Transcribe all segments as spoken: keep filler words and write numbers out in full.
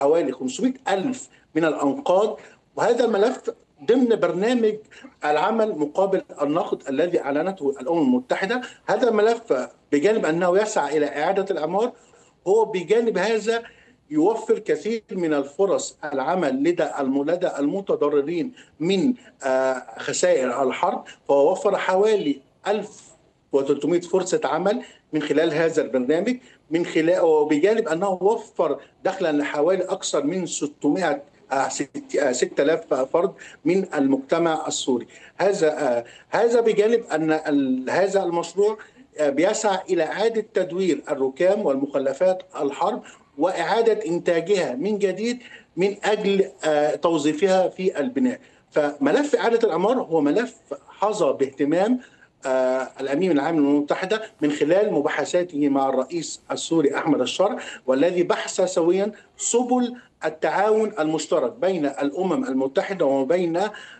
حوالي خمسمائة ألف من الأنقاض. وهذا الملف ضمن برنامج العمل مقابل النقد الذي أعلنته الأمم المتحدة. هذا الملف بجانب أنه يسعى إلى إعادة الإعمار، هو بجانب هذا يوفر كثير من الفرص العمل لدى لدى المتضررين من آه، خسائر الحرب. فهو وفر حوالي ألف وثلاثمائة فرصة عمل من خلال هذا البرنامج، من خلال وبجانب أنه وفر دخلا لحوالي أكثر من ستمائة ستة آلاف فرد من المجتمع السوري. هذا هذا بجانب أن هذا المشروع بيسعى إلى إعادة تدوير الركام والمخلفات الحرب وإعادة إنتاجها من جديد من أجل توظيفها في البناء. فملف إعادة الإعمار هو ملف حظى باهتمام الأمين العام للأمم المتحدة من خلال مباحثاته مع الرئيس السوري أحمد الشرع، والذي بحث سويا سبل التعاون المشترك بين الأمم المتحدة وبين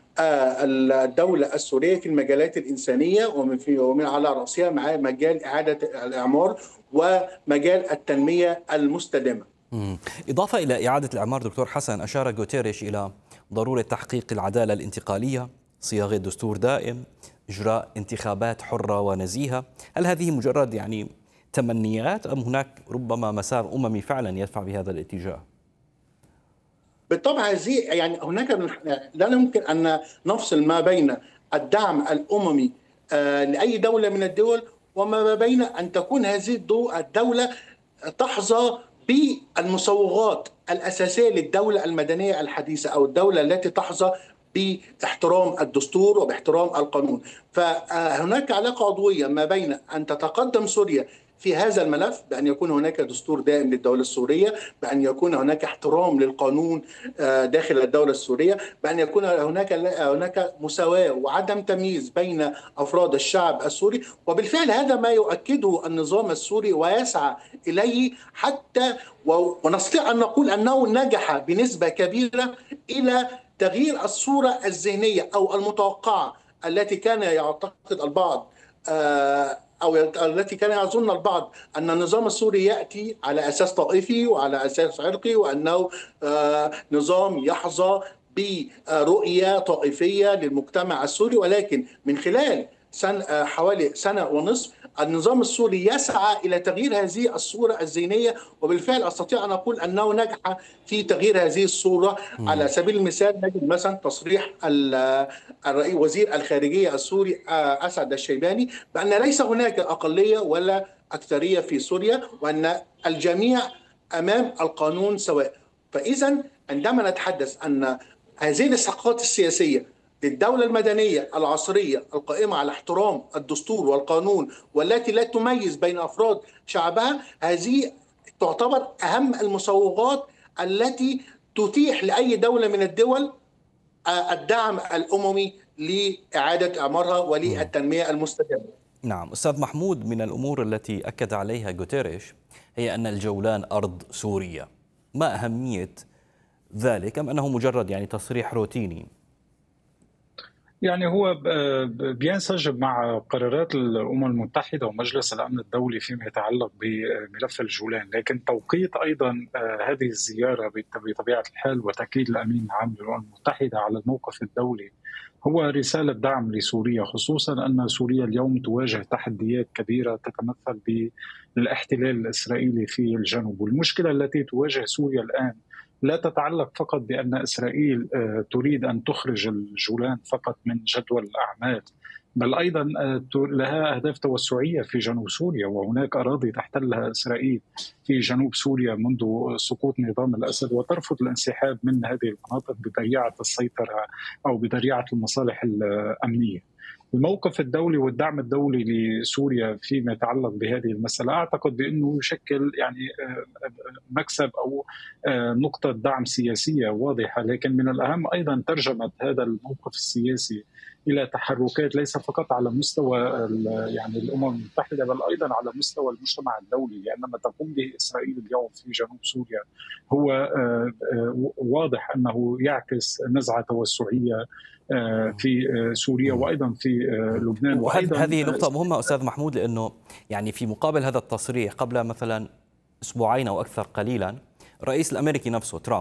الدولة السورية في المجالات الإنسانية، ومن, في ومن على رأسها مع مجال إعادة الإعمار ومجال التنمية المستدامة. إضافة إلى إعادة الإعمار دكتور حسن، أشار غوتيريش إلى ضرورة تحقيق العدالة الانتقالية، صياغة دستور دائم، إجراء انتخابات حرة ونزيهة. هل هذه مجرد يعني تمنيات أم هناك ربما مسار أممي فعلا يدفع بهذا الاتجاه؟ بالطبع هذه يعني هناك لا يمكن أن نفصل ما بين الدعم الأممي لأي دولة من الدول وما بين أن تكون هذه الدولة تحظى بالمسوغات الأساسية للدولة المدنية الحديثة، أو الدولة التي تحظى باحترام الدستور وباحترام القانون. فهناك علاقة عضوية ما بين أن تتقدم سوريا في هذا الملف بأن يكون هناك دستور دائم للدولة السورية، بأن يكون هناك احترام للقانون داخل الدولة السورية، بأن يكون هناك هناك مساواة وعدم تمييز بين أفراد الشعب السوري. وبالفعل هذا ما يؤكده النظام السوري ويسعى إليه، حتى ونستطيع أن نقول أنه نجح بنسبة كبيرة إلى تغيير الصورة الذهنية أو المتوقعة التي كان يعتقد البعض أو التي كان يظن البعض أن النظام السوري يأتي على أساس طائفي وعلى أساس عرقي، وأنه نظام يحظى برؤية طائفية للمجتمع السوري. ولكن من خلال سنة حوالي سنة ونصف النظام السوري يسعى إلى تغيير هذه الصورة الذهنية، وبالفعل أستطيع أن أقول أنه نجح في تغيير هذه الصورة. م. على سبيل المثال نجد مثلا تصريح وزير الخارجية السوري أسعد الشيباني بأن ليس هناك أقلية ولا أكثرية في سوريا، وأن الجميع أمام القانون سواء. فإذا عندما نتحدث أن هذه الإسحاقات السياسية للدولة المدنية العصرية القائمة على احترام الدستور والقانون والتي لا تميز بين أفراد شعبها، هذه تعتبر أهم المسوغات التي تتيح لأي دولة من الدول الدعم الأممي لإعادة إعمارها وللتنمية المستدامة. نعم أستاذ محمود، من الأمور التي أكد عليها غوتيريش هي أن الجولان أرض سورية. ما أهمية ذلك، أم أنه مجرد يعني تصريح روتيني؟ يعني هو بينسجم مع قرارات الأمم المتحدة ومجلس الأمن الدولي فيما يتعلق بملف الجولان، لكن توقيت أيضا هذه الزيارة بطبيعة الحال وتأكيد الأمين العام للأمم المتحدة على الموقف الدولي هو رسالة دعم لسوريا، خصوصا أن سوريا اليوم تواجه تحديات كبيرة تتمثل بالاحتلال الإسرائيلي في الجنوب. والمشكلة التي تواجه سوريا الآن لا تتعلق فقط بأن إسرائيل تريد أن تخرج الجولان فقط من جدول الأعمال، بل أيضا لها أهداف توسعية في جنوب سوريا، وهناك أراضي تحتلها إسرائيل في جنوب سوريا منذ سقوط نظام الأسد، وترفض الانسحاب من هذه المناطق بذريعة السيطرة أو بذريعة المصالح الأمنية. الموقف الدولي والدعم الدولي لسوريا فيما يتعلق بهذه المسألة أعتقد بأنه يشكل يعني مكسب أو نقطة دعم سياسية واضحة، لكن من الأهم أيضا ترجمة هذا الموقف السياسي إلى تحركات ليس فقط على مستوى يعني الأمم المتحدة بل أيضا على مستوى المجتمع الدولي، لأن ما تقوم به إسرائيل اليوم في جنوب سوريا هو واضح أنه يعكس نزعة توسعية في سوريا وأيضا في لبنان. وأيضا هذه نقطة مهمة أستاذ محمود، لأنه يعني في مقابل هذا التصريح قبل مثلا أسبوعين أو أكثر قليلا الرئيس الأمريكي نفسه ترامب